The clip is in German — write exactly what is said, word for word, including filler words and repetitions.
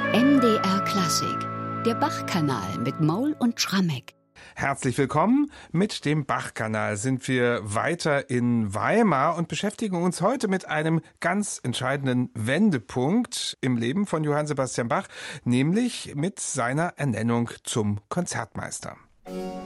M D R Klassik, der Bach-Kanal mit Maul und Schrammeck. Herzlich willkommen. Mit dem Bach-Kanal sind wir weiter in Weimar und beschäftigen uns heute mit einem ganz entscheidenden Wendepunkt im Leben von Johann Sebastian Bach, nämlich mit seiner Ernennung zum Konzertmeister.